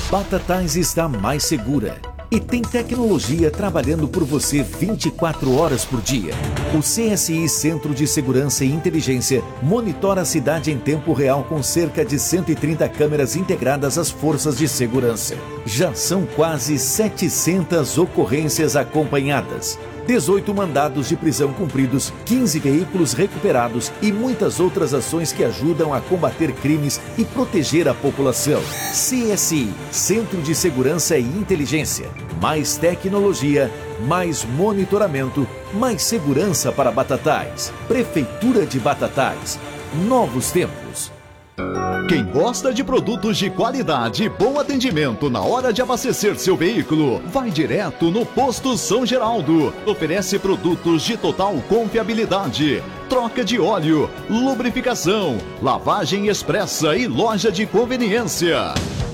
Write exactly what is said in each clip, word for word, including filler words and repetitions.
Batatais está mais segura e tem tecnologia trabalhando por você vinte e quatro horas por dia. O C S I Centro de Segurança e Inteligência monitora a cidade em tempo real com cerca de cento e trinta câmeras integradas às forças de segurança. Já são quase setecentas ocorrências acompanhadas, dezoito mandados de prisão cumpridos, quinze veículos recuperados e muitas outras ações que ajudam a combater crimes e proteger a população. C S I, Centro de Segurança e Inteligência. Mais tecnologia, mais monitoramento, mais segurança para Batatais. Prefeitura de Batatais. Novos tempos. Quem gosta de produtos de qualidade e bom atendimento na hora de abastecer seu veículo, vai direto no Posto São Geraldo. Oferece produtos de total confiabilidade, troca de óleo, lubrificação, lavagem expressa e loja de conveniência.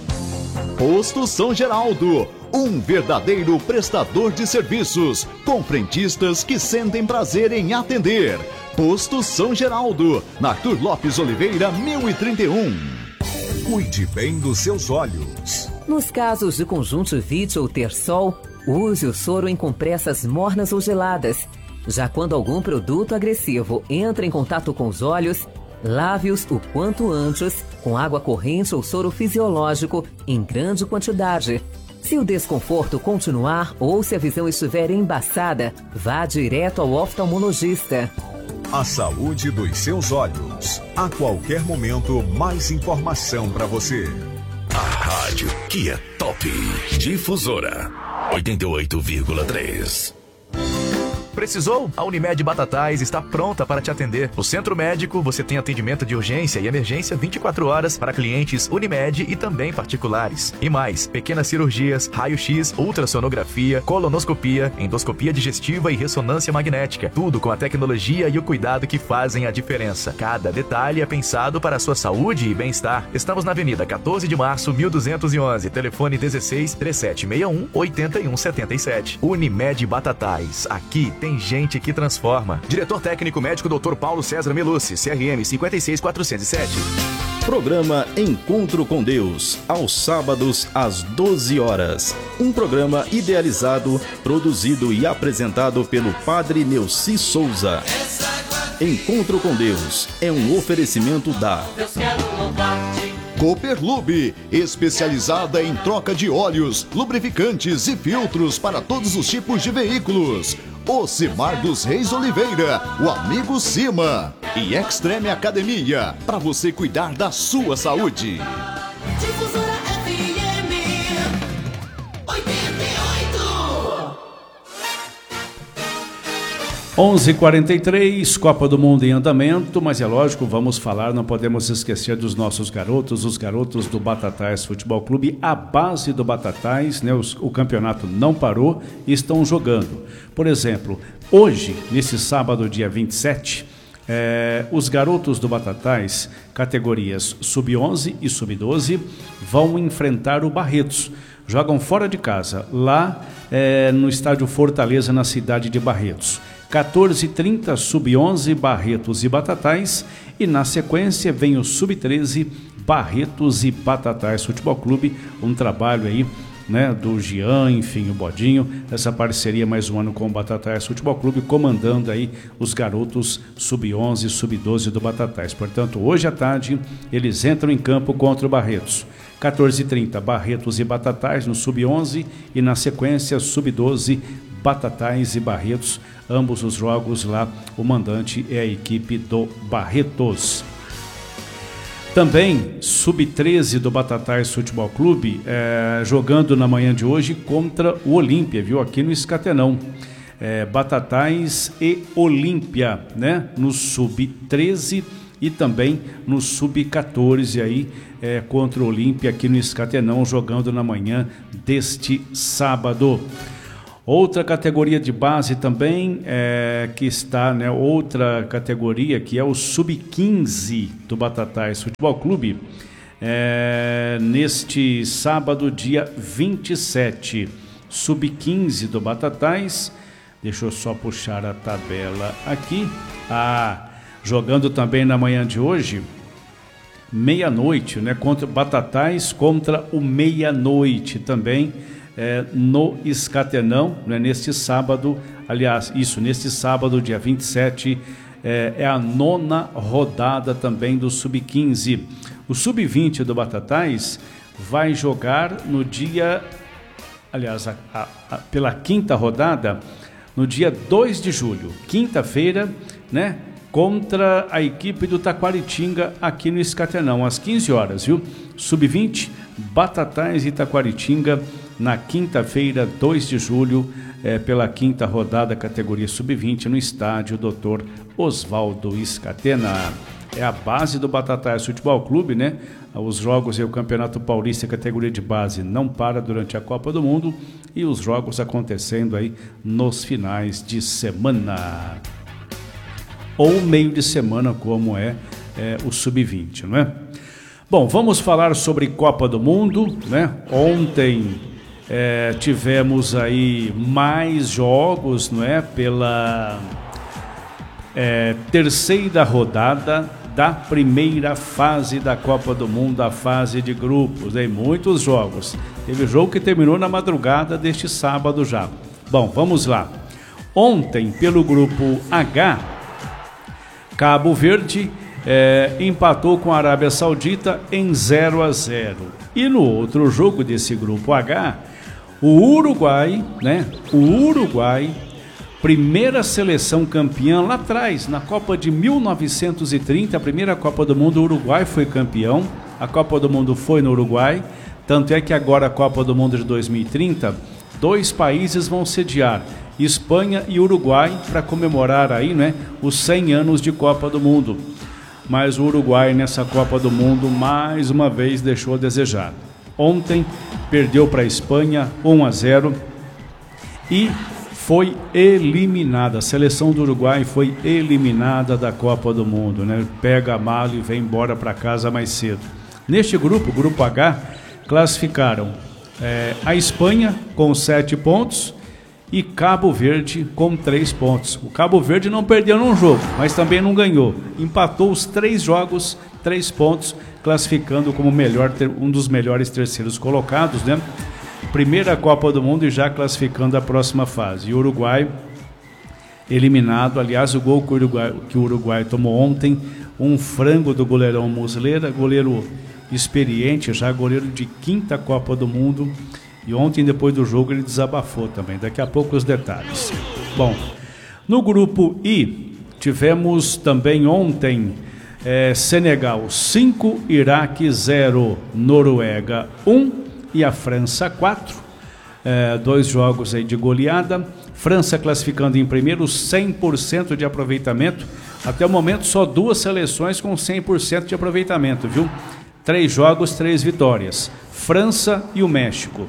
Posto São Geraldo, um verdadeiro prestador de serviços, com frentistas que sentem prazer em atender. Posto São Geraldo, na Arthur Lopes Oliveira, mil e trinta e um. Cuide bem dos seus olhos. Nos casos de conjuntivite ou terçol, use o soro em compressas mornas ou geladas. Já quando algum produto agressivo entra em contato com os olhos, lave-os o quanto antes com água corrente ou soro fisiológico em grande quantidade. Se o desconforto continuar ou se a visão estiver embaçada, vá direto ao oftalmologista. A saúde dos seus olhos. A qualquer momento, mais informação para você. A rádio que é top. Difusora oitenta e oito vírgula três. Precisou? A Unimed Batatais está pronta para te atender. No Centro Médico, você tem atendimento de urgência e emergência vinte e quatro horas para clientes Unimed e também particulares. E mais, pequenas cirurgias, raio-x, ultrassonografia, colonoscopia, endoscopia digestiva e ressonância magnética. Tudo com a tecnologia e o cuidado que fazem a diferença. Cada detalhe é pensado para a sua saúde e bem-estar. Estamos na Avenida quatorze de março, mil duzentos e onze. Telefone dezesseis, trinta e sete sessenta e um, oitenta e um setenta e sete. Unimed Batatais. Aqui tem Tem gente que transforma. Diretor técnico médico doutor Paulo César Melucci, C R M cinquenta e seis quatrocentos e sete. Programa Encontro com Deus, aos sábados às doze horas. Um programa idealizado, produzido e apresentado pelo Padre Neuci Souza. Encontro com Deus é um oferecimento da Cooperlube, especializada em troca de óleos, lubrificantes e filtros para todos os tipos de veículos. Ocimar dos Reis Oliveira, o amigo Cima. E Extreme Academia, para você cuidar da sua saúde. Difusora F M oitenta e oito. onze e quarenta e três, Copa do Mundo em andamento, mas é lógico, vamos falar, não podemos esquecer dos nossos garotos, os garotos do Batatais Futebol Clube, a base do Batatais, né, os, o campeonato não parou e estão jogando. Por exemplo, hoje, nesse sábado, dia vinte e sete, é, os garotos do Batatais, categorias sub onze e sub doze, vão enfrentar o Barretos. Jogam fora de casa, lá é, no estádio Fortaleza, na cidade de Barretos. quatorze e trinta, sub onze, Barretos e Batatais. E na sequência vem o sub treze, Barretos e Batatais Futebol Clube. Um trabalho aí, né, do Jean, enfim, o Bodinho, essa parceria mais um ano com o Batatais Futebol Clube, comandando aí os garotos sub onze e sub doze do Batatais. Portanto, hoje à tarde eles entram em campo contra o Barretos. quatorze e trinta, Barretos e Batatais no sub onze e na sequência sub doze, Batatais e Barretos, ambos os jogos lá, o mandante é a equipe do Barretos. Também sub treze do Batatais Futebol Clube, é, jogando na manhã de hoje contra o Olímpia, viu, aqui no Escatenão. É, Batatais e Olímpia, né, no sub treze e também no sub quatorze aí, é, contra o Olímpia aqui no Escatenão, jogando na manhã deste sábado. Outra categoria de base também, é, que está, né, outra categoria que é o sub quinze do Batatais Futebol Clube, é, neste sábado, dia vinte e sete, sub quinze do Batatais, deixa eu só puxar a tabela aqui, ah, jogando também na manhã de hoje, meia-noite, né? Contra Batatais contra o Meia-Noite também é, no Escatenão, né? Neste sábado, aliás, isso, neste sábado, dia vinte e sete, é, é a nona rodada também do sub quinze. O sub vinte do Batatais vai jogar no dia, aliás, a, a, a, pela quinta rodada, no dia dois de julho, quinta-feira, né? Contra a equipe do Taquaritinga aqui no Escatenão, às quinze horas, viu? sub vinte, Batatais e Taquaritinga, na quinta-feira, dois de julho, é, pela quinta rodada, categoria sub vinte, no estádio doutor Oswaldo Escatena. É a base do Batatais Futebol Clube, né? Os jogos e o Campeonato Paulista, categoria de base, não para durante a Copa do Mundo, e os jogos acontecendo aí nos finais de semana. Ou meio de semana, como é, é o sub vinte, não é? Bom, vamos falar sobre Copa do Mundo, né? Ontem é, tivemos aí mais jogos, não é? Pela é, terceira rodada da primeira fase da Copa do Mundo, a fase de grupos, né? Muitos jogos. Teve jogo que terminou na madrugada deste sábado já. Bom, vamos lá. Ontem, pelo grupo H, Cabo Verde é, empatou com a Arábia Saudita em zero a zero. E no outro jogo desse grupo H, o Uruguai, né? O Uruguai, primeira seleção campeã lá atrás, na Copa de mil novecentos e trinta, a primeira Copa do Mundo, o Uruguai foi campeão. A Copa do Mundo foi no Uruguai, tanto é que agora a Copa do Mundo de dois mil e trinta, dois países vão sediar, Espanha e Uruguai, para comemorar aí, né, os cem anos de Copa do Mundo. Mas o Uruguai nessa Copa do Mundo mais uma vez deixou a desejar. Ontem perdeu para a Espanha um a zero e foi eliminada. A seleção do Uruguai foi eliminada da Copa do Mundo, né? Pega a mala e vem embora para casa mais cedo. Neste grupo, grupo H, classificaram é, a Espanha com sete pontos e Cabo Verde com três pontos. O Cabo Verde não perdeu num jogo, mas também não ganhou. Empatou os três jogos, três pontos, classificando como melhor, um dos melhores terceiros colocados, né? Primeira Copa do Mundo e já classificando a próxima fase. E o Uruguai eliminado. Aliás, o gol que o Uruguai, que o Uruguai tomou ontem, um frango do goleirão Muslera, goleiro experiente, já goleiro de quinta Copa do Mundo. E ontem, depois do jogo, ele desabafou também. Daqui a pouco os detalhes. Bom, no grupo I, tivemos também ontem é, Senegal cinco, Iraque zero, Noruega um e a França quatro. É, dois jogos aí de goleada. França classificando em primeiro, cem por cento de aproveitamento. Até o momento, só duas seleções com cem por cento de aproveitamento, viu? Três jogos, três vitórias. França e o México.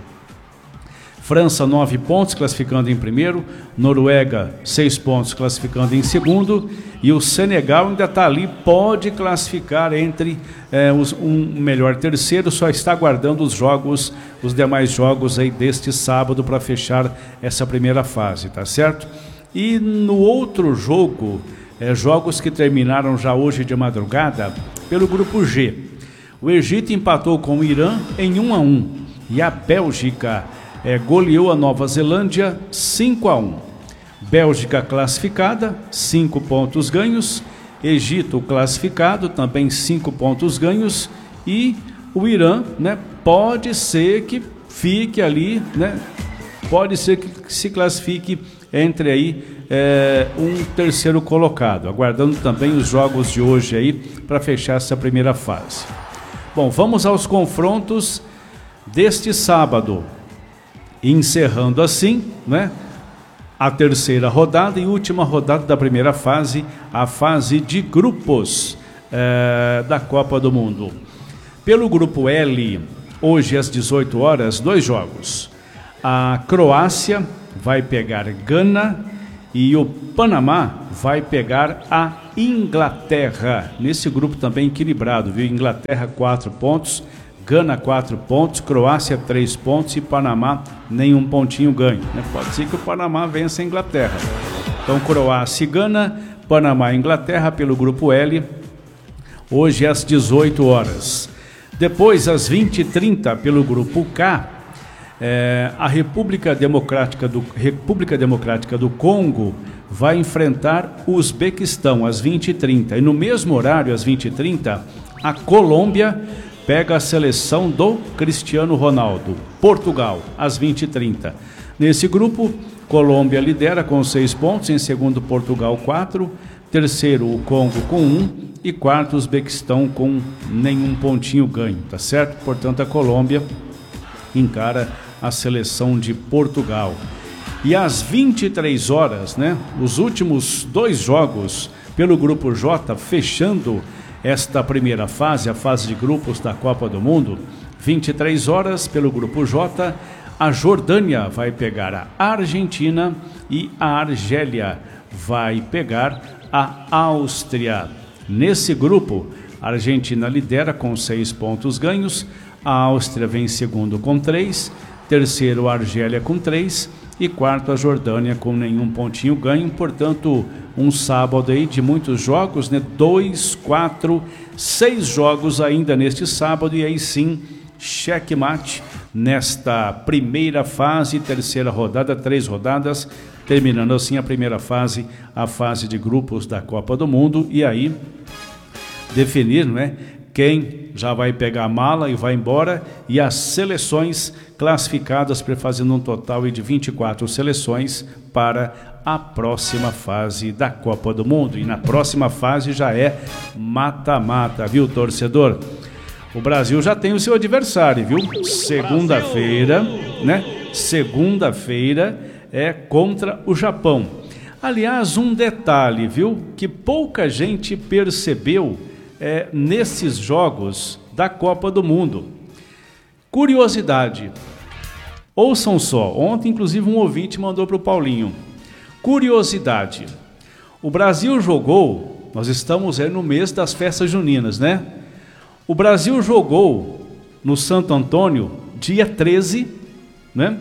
França, nove pontos, classificando em primeiro. Noruega, seis pontos, classificando em segundo. E o Senegal ainda está ali, pode classificar entre é, os, um melhor terceiro, só está aguardando os jogos, os demais jogos aí deste sábado para fechar essa primeira fase, tá certo? E no outro jogo, é, jogos que terminaram já hoje de madrugada, pelo grupo G. O Egito empatou com o Irã em um a um. E a Bélgica É, goleou a Nova Zelândia cinco a um. Bélgica classificada, cinco pontos ganhos. Egito classificado, também cinco pontos ganhos. E o Irã, né, pode ser que fique ali, né, pode ser que se classifique entre aí é, um terceiro colocado. Aguardando também os jogos de hoje aí para fechar essa primeira fase. Bom, vamos aos confrontos deste sábado. Encerrando assim, né, a terceira rodada e última rodada da primeira fase, a fase de grupos é, da Copa do Mundo. Pelo grupo L, hoje às dezoito horas, dois jogos. A Croácia vai pegar Gana e o Panamá vai pegar a Inglaterra. Nesse grupo também equilibrado, viu? Inglaterra quatro pontos, Gana quatro pontos, Croácia três pontos e Panamá nenhum pontinho ganho, né? Pode ser que o Panamá vença a Inglaterra. Então Croácia e Gana, Panamá e Inglaterra pelo grupo L. hoje às dezoito horas. Depois, às vinte e trinta, pelo grupo K, é, a República Democrática do, República Democrática do Congo vai enfrentar o Uzbequistão às vinte e trinta. E no mesmo horário, às vinte e trinta, a Colômbia pega a seleção do Cristiano Ronaldo. Portugal, às vinte e trinta. Nesse grupo, Colômbia lidera com seis pontos, em segundo Portugal quatro, terceiro o Congo com um e quarto o Uzbequistão com nenhum pontinho ganho, tá certo? Portanto, a Colômbia encara a seleção de Portugal. E às vinte e três horas, né, os últimos dois jogos pelo grupo J, fechando esta primeira fase, a fase de grupos da Copa do Mundo, vinte e três horas pelo grupo J, a Jordânia vai pegar a Argentina e a Argélia vai pegar a Áustria. Nesse grupo, a Argentina lidera com seis pontos ganhos, a Áustria vem em segundo com três, terceiro a Argélia com três e quarto a Jordânia com nenhum pontinho ganho. Portanto, um sábado aí de muitos jogos, né? Dois, quatro, seis jogos ainda neste sábado, e aí sim, checkmate nesta primeira fase, terceira rodada, três rodadas, terminando assim a primeira fase, a fase de grupos da Copa do Mundo, e aí definir, não é, quem já vai pegar a mala e vai embora, e as seleções classificadas, fazendo um total de vinte e quatro seleções para a próxima fase da Copa do Mundo. E na próxima fase já é mata-mata, viu, torcedor? O Brasil já tem o seu adversário, viu? Segunda-feira, né? Segunda-feira é contra o Japão. Aliás, um detalhe, viu? Que pouca gente percebeu é, nesses jogos da Copa do Mundo. Curiosidade. Ouçam só. Ontem, inclusive, um ouvinte mandou para o Paulinho. Curiosidade. O Brasil jogou, nós estamos aí no mês das festas juninas, né? O Brasil jogou no Santo Antônio dia treze, né?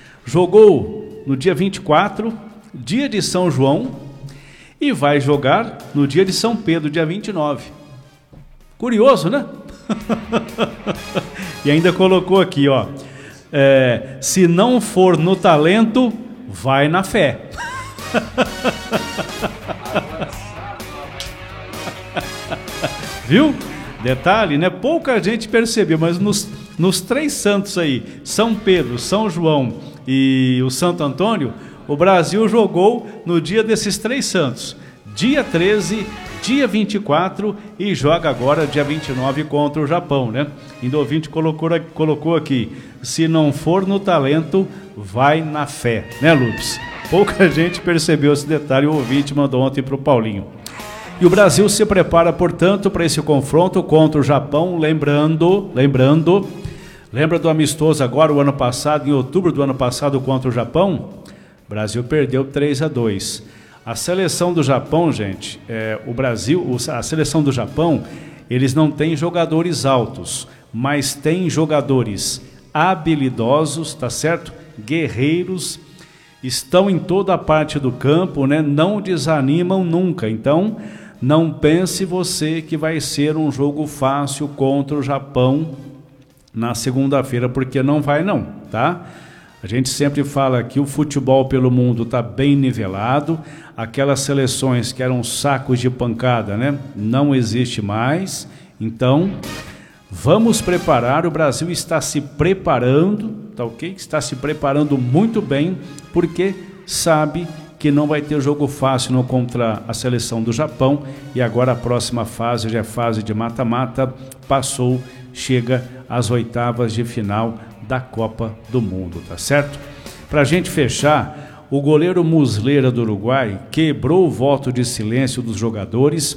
Jogou no dia vinte e quatro, dia de São João, e vai jogar no dia de São Pedro, dia vinte e nove. Curioso, né? E ainda colocou aqui, ó, é, se não for no talento, vai na fé. Viu? Detalhe, né? Pouca gente percebeu, mas nos, nos três santos aí, São Pedro, São João e o Santo Antônio, o Brasil jogou no dia desses três santos, dia treze, dia vinte e quatro, e joga agora dia vinte e nove contra o Japão, né? Ainda o ouvinte colocou, colocou aqui, se não for no talento, vai na fé, né, Lupes? Pouca gente percebeu esse detalhe, o ouvinte mandou ontem para o Paulinho. E o Brasil se prepara, portanto, para esse confronto contra o Japão, lembrando, lembrando, lembra do amistoso agora, o ano passado, em outubro do ano passado, contra o Japão? O Brasil perdeu três a dois. A seleção do Japão, gente, é, o Brasil, a seleção do Japão, eles não têm jogadores altos, mas têm jogadores habilidosos, tá certo? Guerreiros, estão em toda a parte do campo, né? Não desanimam nunca. Então, não pense você que vai ser um jogo fácil contra o Japão na segunda-feira, porque não vai não, tá? A gente sempre fala que o futebol pelo mundo está bem nivelado, aquelas seleções que eram sacos de pancada, né? Não existe mais. Então, vamos preparar, o Brasil está se preparando, tá ok? Está se preparando muito bem, porque sabe que não vai ter jogo fácil no, contra a seleção do Japão, e agora a próxima fase, já é fase de mata-mata, passou, chega às oitavas de final da Copa do Mundo, tá certo? Pra gente fechar, o goleiro Muslera do Uruguai quebrou o voto de silêncio dos jogadores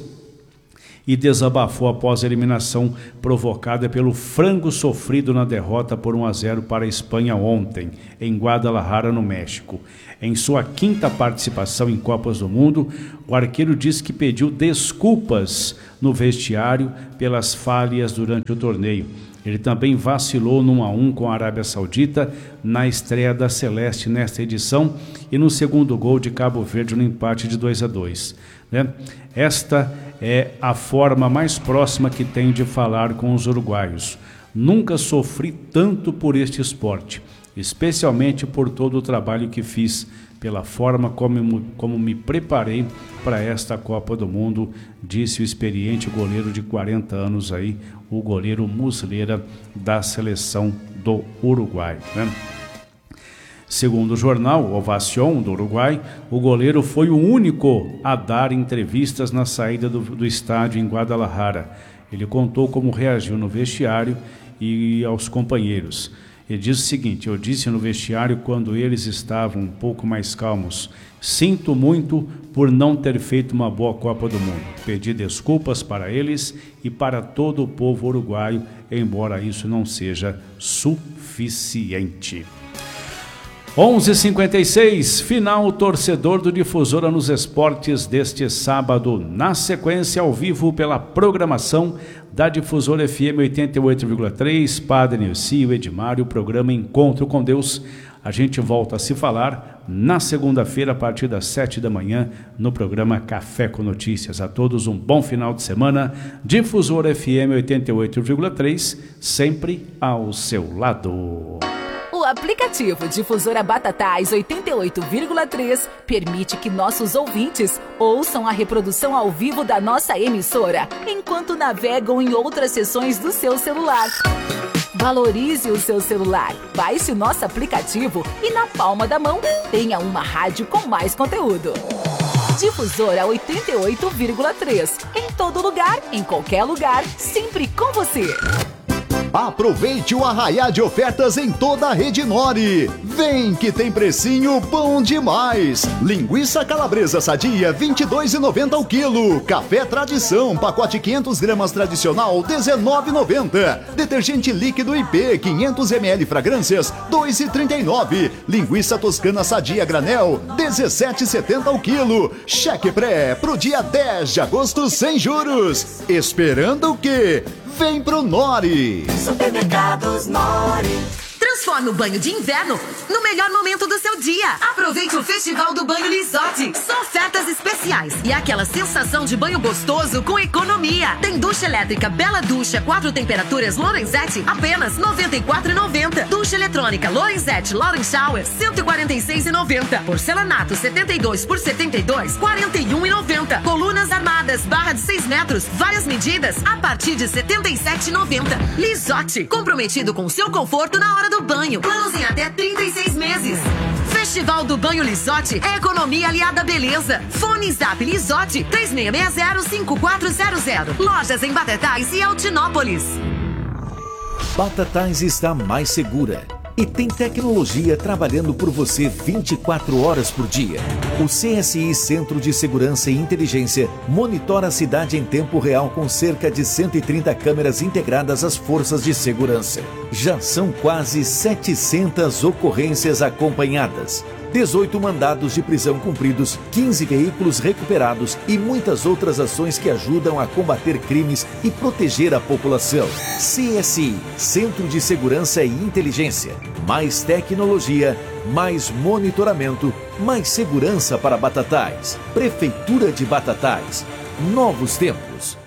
e desabafou após a eliminação provocada pelo frango sofrido na derrota por um a zero para a Espanha ontem, em Guadalajara, no México. Em sua quinta participação em Copas do Mundo, o arqueiro disse que pediu desculpas no vestiário pelas falhas durante o torneio. Ele também vacilou no um a um com a Arábia Saudita na estreia da Celeste nesta edição e no segundo gol de Cabo Verde no empate de dois a dois. Né? Esta é a forma mais próxima que tem de falar com os uruguaios. Nunca sofri tanto por este esporte, especialmente por todo o trabalho que fiz, pela forma como, como me preparei para esta Copa do Mundo, disse o experiente goleiro de quarenta anos aí, o goleiro Muslera da seleção do Uruguai, né? Segundo o jornal Ovación do Uruguai, o goleiro foi o único a dar entrevistas na saída do, do estádio em Guadalajara. Ele contou como reagiu no vestiário e aos companheiros. Ele diz o seguinte: eu disse no vestiário quando eles estavam um pouco mais calmos, sinto muito por não ter feito uma boa Copa do Mundo. Pedi desculpas para eles e para todo o povo uruguaio, embora isso não seja suficiente. onze e cinquenta e seis, final torcedor do Difusora nos esportes deste sábado. Na sequência, ao vivo pela programação da Difusora F M oitenta e oito vírgula três, Padre Nilci e o Edmar, o programa Encontro com Deus. A gente volta a se falar na segunda-feira, a partir das sete da manhã, no programa Café com Notícias. A todos um bom final de semana. Difusora F M oitenta e oito vírgula três, sempre ao seu lado. O aplicativo Difusora Batatais oitenta e oito vírgula três permite que nossos ouvintes ouçam a reprodução ao vivo da nossa emissora, enquanto navegam em outras seções do seu celular. Valorize o seu celular, baixe o nosso aplicativo e na palma da mão tenha uma rádio com mais conteúdo. Difusora oitenta e oito vírgula três, em todo lugar, em qualquer lugar, sempre com você. Aproveite o arraiá de ofertas em toda a Rede Nori. Vem que tem precinho bom demais. Linguiça calabresa sadia vinte e dois reais e noventa centavos o quilo. Café Tradição, pacote quinhentas gramas tradicional dezenove reais e noventa centavos. Detergente líquido I P quinhentos mililitros fragrâncias dois reais e trinta e nove centavos. Linguiça toscana sadia granel dezessete reais e setenta centavos o quilo. Cheque pré pro dia dez de agosto sem juros. Esperando o quê? Vem pro Nori. Supermercados Nori. Transforme o banho de inverno no melhor momento do seu dia. Aproveite o Festival do Banho Lisotti. São ofertas especiais e aquela sensação de banho gostoso com economia. Tem ducha elétrica Bela Ducha, quatro temperaturas Lorenzetti, apenas noventa e quatro reais e noventa centavos. Ducha eletrônica Lorenzetti Loren Shower, cento e quarenta e seis reais e noventa centavos. Porcelanato setenta e dois por setenta e dois, quarenta e um reais e noventa centavos. Colunas armadas, barra de seis metros, várias medidas, a partir de setenta e sete reais e noventa centavos. Lisotti, comprometido com o seu conforto na hora do banho. Planos em até trinta e seis meses. Festival do Banho Lisotti é economia aliada à beleza. Fone Zap Lisotti três seis seis zero, cinco quatro zero zero. Lojas em Batatais e Altinópolis. Batatais está mais segura e tem tecnologia trabalhando por você vinte e quatro horas por dia. O C S I Centro de Segurança e Inteligência monitora a cidade em tempo real com cerca de cento e trinta câmeras integradas às forças de segurança. Já são quase setecentas ocorrências acompanhadas, dezoito mandados de prisão cumpridos, quinze veículos recuperados e muitas outras ações que ajudam a combater crimes e proteger a população. C S I, Centro de Segurança e Inteligência. Mais tecnologia, mais monitoramento, mais segurança para Batatais. Prefeitura de Batatais. Novos tempos.